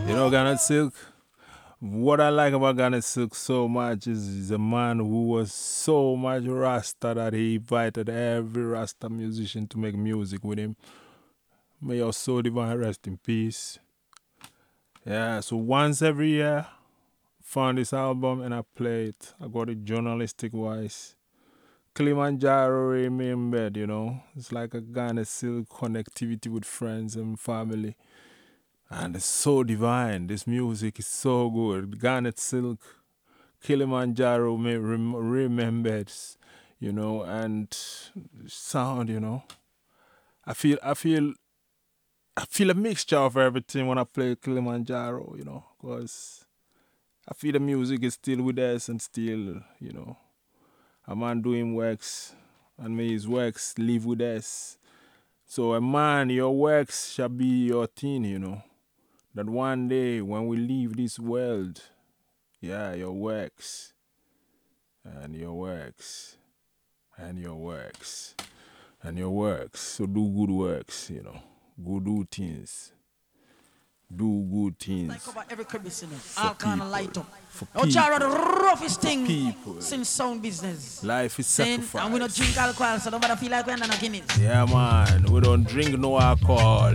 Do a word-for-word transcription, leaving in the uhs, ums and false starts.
You know, Garnet Silk. What I like about Garnet Silk so much is he's a man who was so much Rasta that he invited every Rasta musician to make music with him. May your soul divine rest in peace. Yeah, so once every year, found this album and I play it. I got it journalistic wise. Kilimanjaro remembered, you know. It's like a Garnet Silk connectivity with friends and family. And it's so divine. This music is so good. Garnet Silk, Kilimanjaro may rem- remembered, you know, and sound, you know. I feel, I feel, I feel a mixture of everything when I play Kilimanjaro, you know, because I feel the music is still with us and still, you know, a man doing works and may his works live with us. So a man, your works shall be your thing, you know. That one day when we leave this world, yeah, your works and your works and your works and your works. So do good works, you know. Go do things. Do good things. Like about every crevice in it. All kind of light up. For Oh, Jara, the people. roughest thing people. since sound business. Life is Then, sacrifice. and we don't drink alcohol, so nobody feel like we're not Guinness. Yeah, man. We don't drink no alcohol.